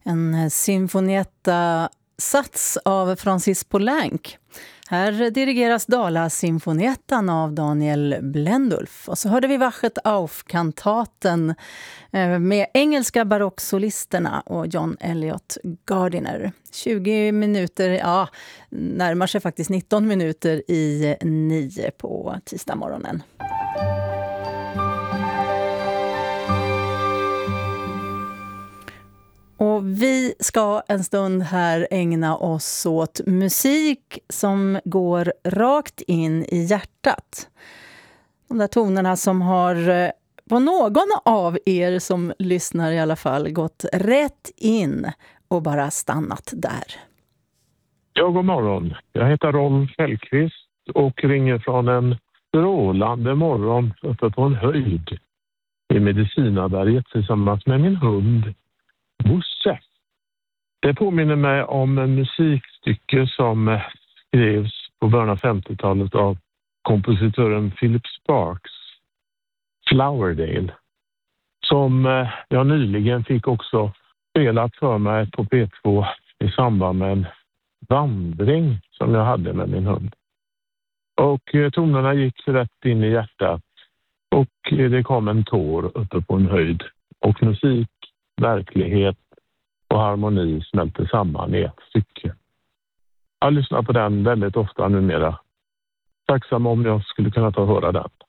En sinfonietta-sats av Francis Poulenc. Här dirigeras Dala-symfoniettan av Daniel Blendulf. Och så hörde vi Wachet auf-kantaten med engelska barocksolisterna och John Elliott Gardiner. 20 minuter, ja, närmar sig faktiskt 19 minuter i 9 på tisdag morgonen. Och vi ska en stund här ägna oss åt musik som går rakt in i hjärtat. De där tonerna som har på någon av er som lyssnar i alla fall gått rätt in och bara stannat där. Ja, god morgon. Jag heter Rolf Hellqvist och ringer från en strålande morgon uppe på en höjd i Medicinaberget tillsammans med min hund Bosse. Det påminner mig om en musikstycke som skrevs på början av 50-talet av kompositören Philip Sparks, Flowerdale, som jag nyligen fick också spelat för mig på P2 i samband med en vandring som jag hade med min hund. Och tonerna gick rätt in i hjärtat och det kom en tår uppe på en höjd och musik, verklighet och harmoni smälter samman i ett stycke. Jag lyssnar på den väldigt ofta numera. Tacksam om jag skulle kunna ta och höra den.